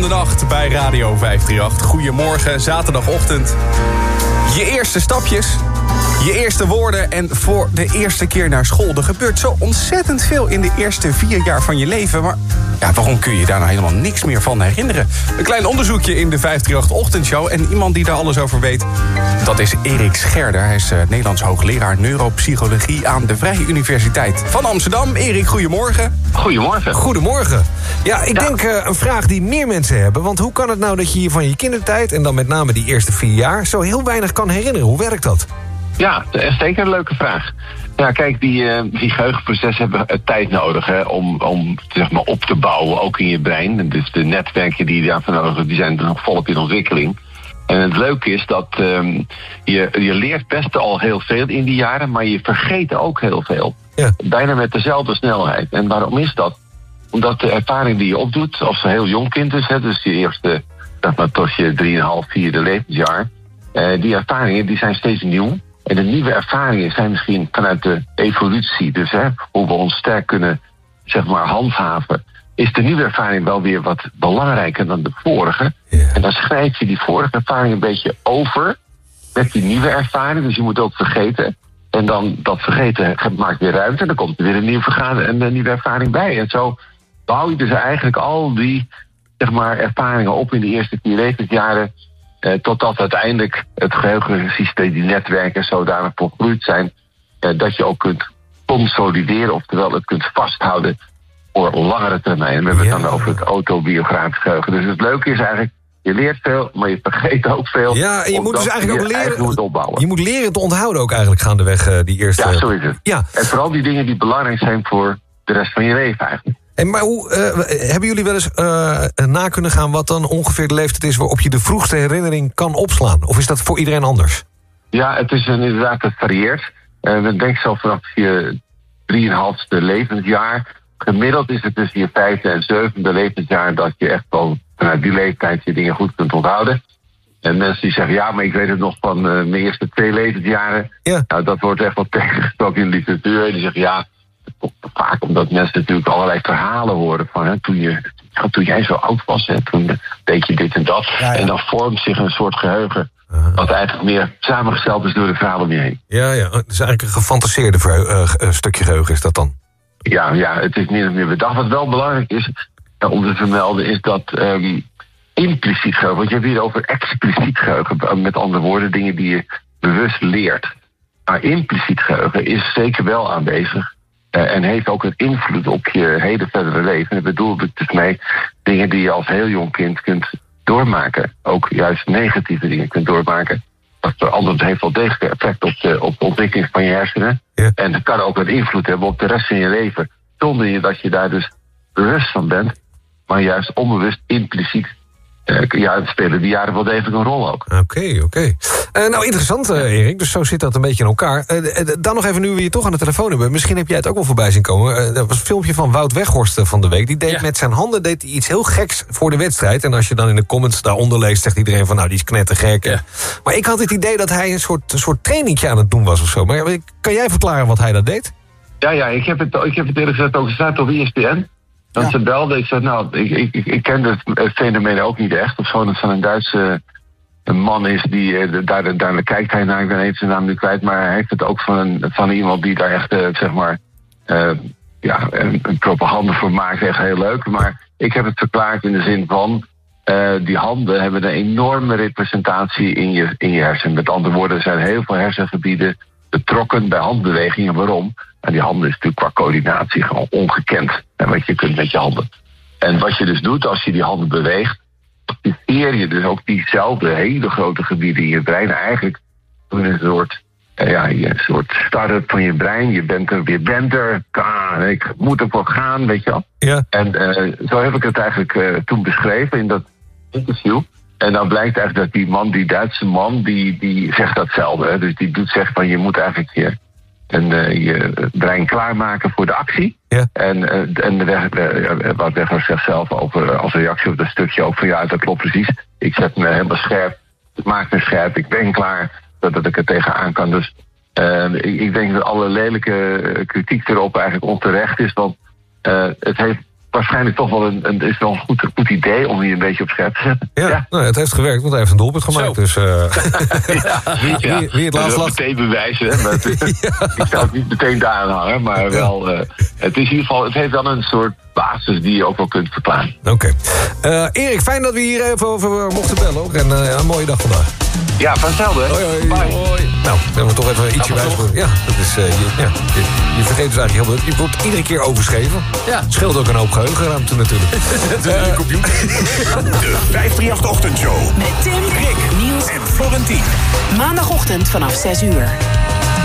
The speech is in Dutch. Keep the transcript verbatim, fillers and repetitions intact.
De nacht bij Radio vijf drie acht. Goedemorgen, zaterdagochtend. Je eerste stapjes, je eerste woorden en voor de eerste keer naar school. Er gebeurt zo ontzettend veel in de eerste vier jaar van je leven. Maar ja, waarom kun je daar nou helemaal niks meer van herinneren? Een klein onderzoekje in de vijf drie acht ochtendshow. En iemand die daar alles over weet, dat is Erik Scherder. Hij is uh, Nederlands hoogleraar neuropsychologie aan de Vrije Universiteit van Amsterdam. Erik, goedemorgen. Goedemorgen. Goedemorgen. Ja, ik Ja. denk uh, een vraag die meer mensen hebben. Want hoe kan het nou dat je je van je kindertijd, en dan met name die eerste vier jaar, zo heel weinig kan herinneren? Hoe werkt dat? Ja, dat is zeker een leuke vraag. Ja, kijk, die, uh, die geheugenprocessen hebben uh, tijd nodig hè, om, om zeg maar op te bouwen, ook in je brein. Dus de netwerken die je daarvoor nodig hebt, die zijn nog volop in ontwikkeling. En het leuke is dat um, je, je leert best al heel veel in die jaren, maar je vergeet ook heel veel. Ja. Bijna met dezelfde snelheid. En waarom is dat? Omdat de ervaring die je opdoet, als een heel jong kind is, hè, dus je eerste, zeg maar tot je drieënhalf, vierde levensjaar, uh, die ervaringen die zijn steeds nieuw. En de nieuwe ervaringen zijn misschien vanuit de evolutie, dus hè, hoe we ons sterk kunnen, zeg maar, handhaven, is de nieuwe ervaring wel weer wat belangrijker dan de vorige. Yeah. En dan schrijf je die vorige ervaring een beetje over met die nieuwe ervaring, dus je moet ook vergeten. En dan dat vergeten maakt weer ruimte en dan komt er weer een nieuwe vergadering en een nieuwe ervaring bij. En zo bouw je dus eigenlijk al die, zeg maar, ervaringen op in de eerste vier levensjaren, eh, totdat uiteindelijk het geheugensysteem, die netwerken zodanig volgroeid zijn, eh, dat je ook kunt consolideren, oftewel het kunt vasthouden voor langere termijn. We hebben Ja. het dan over het autobiografisch geheugen. Dus het leuke is eigenlijk, je leert veel, maar je vergeet ook veel. Ja, en je moet dus eigenlijk ook leren, moet opbouwen. je moet leren te onthouden ook eigenlijk gaandeweg uh, die eerste... Ja, zo is het. Ja. En vooral die dingen die belangrijk zijn voor de rest van je leven eigenlijk. En maar hoe, uh, hebben jullie wel eens uh, na kunnen gaan wat dan ongeveer de leeftijd is waarop je de vroegste herinnering kan opslaan? Of is dat voor iedereen anders? Ja, het is een, inderdaad, het varieert. Uh, we denken zo vanaf je drieënhalfste levensjaar. Gemiddeld is het tussen je vijfde en zevende levensjaar dat je echt wel vanuit die leeftijd je dingen goed kunt onthouden. En mensen die zeggen, ja, maar ik weet het nog van uh, mijn eerste twee levensjaren. Ja. Nou, dat wordt echt wel tegengesproken in de literatuur. En die zeggen, ja, dat komt vaak omdat mensen natuurlijk allerlei verhalen horen van hè, toen, je, ja, toen jij zo oud was, hè, toen deed je dit en dat. Ja, ja. En dan vormt zich een soort geheugen wat eigenlijk meer samengesteld is door de verhalen om je heen. Ja, ja. Het is eigenlijk een gefantaseerde verheu- uh, uh, stukje geheugen is dat dan? Ja, ja, het is meer of meer bedacht. Wat wel belangrijk is uh, om te vermelden is dat um, impliciet geheugen, want je hebt hier over expliciet geheugen, met andere woorden dingen die je bewust leert. Maar impliciet geheugen is zeker wel aanwezig uh, en heeft ook een invloed op je hele verdere leven. En daar bedoel ik dus mee dingen die je als heel jong kind kunt doormaken. Ook juist negatieve dingen kunt doormaken. Dat anders heeft wel degelijk effect op de, op de ontwikkeling van je hersenen. Ja. En dat kan ook een invloed hebben op de rest van je leven. Zonder je dat je daar dus bewust van bent. Maar juist onbewust, impliciet. Uh, ja, spelen die jaren wel degelijk een rol ook. Oké, okay, oké. Okay. Uh, nou, interessant, uh, Erik. Dus zo zit dat een beetje in elkaar. Uh, uh, dan nog even, nu we je toch aan de telefoon hebben. Misschien heb jij het ook wel voorbij zien komen. Uh, dat was een filmpje van Wout Weghorst uh, van de week. Die deed Ja. met zijn handen deed hij iets heel geks voor de wedstrijd. En als je dan in de comments daaronder leest, zegt iedereen van nou, die is knettergek. Ja. Maar ik had het idee dat hij een soort, een soort trainingje aan het doen was of zo. Maar kan jij verklaren wat hij dat deed? Ja, ja, ik heb het, ik heb het eerlijk gezegd ook gezegd op E S P N. Want Ja. ze belde, ik zei, nou, ik, ik, ik, ik ken het fenomeen ook niet echt. Of zo, dat van een Duitse een man is die, uh, daar, daar kijkt hij naar, ik ben even zijn naam nu kwijt, maar hij heeft het ook van, een, van iemand die daar echt, uh, zeg maar, uh, ja, een, een propaganda voor maakt. Echt heel leuk. Maar ik heb het verklaard in de zin van, uh, die handen hebben een enorme representatie in je, in je hersenen. Met andere woorden, er zijn heel veel hersengebieden betrokken bij handbewegingen. Waarom? En die handen is natuurlijk qua coördinatie gewoon ongekend. En wat je kunt met je handen. En wat je dus doet als je die handen beweegt, activeer je dus ook diezelfde hele grote gebieden in je brein. Eigenlijk in een soort, ja, een soort start-up van je brein. Je bent er, je bent er. Ah, ik moet er voor gaan, weet je wel. Ja. En uh, zo heb ik het eigenlijk uh, toen beschreven in dat interview. En dan blijkt eigenlijk dat die man, die Duitse man, die, die zegt datzelfde. Hè? Dus die doet zegt van je moet eigenlijk je, en, uh, je brein klaarmaken voor de actie. Ja. En, uh, en de weg, uh, wat Weghorst zegt zelf over, uh, als reactie op dat stukje ook van ja, dat klopt precies. Ik zet me helemaal scherp, het maakt me scherp, ik ben klaar dat, dat ik er tegenaan kan. Dus uh, ik, ik denk dat alle lelijke kritiek erop eigenlijk onterecht is, want uh, het heeft waarschijnlijk toch wel een, een, is wel een goed, goed idee om hier een beetje op scherp te zetten. Ja, ja. Nou, het heeft gewerkt, want hij heeft een doelpunt gemaakt. Dus, uh, ja, wie, ja. wie, wie het laatst dat lag... meteen bewijzen. Hè, maar het, ja. Ik zou het niet meteen daar aan hangen, maar wel... Uh, het is in ieder geval, het heeft wel een soort basis die je ook wel kunt verklaren. Oké. Okay. Uh, Erik, fijn dat we hier even over mochten bellen ook. En uh, een mooie dag vandaag. Ja, van hetzelfde. Hoi, hoi. Bye. Hoi. Nou, dan hebben we toch even ietsje bij. Ja, dat is, uh, je, ja, je, je vergeet dus eigenlijk heel veel. Je wordt iedere keer overschreven. Ja. Scheelt ook een hoop geheugenruimte natuurlijk. uh, je computer. De vijfdrieënachtig Ochtendshow. Met Tim, Rick, Niels en Florentien. Maandagochtend vanaf zes uur.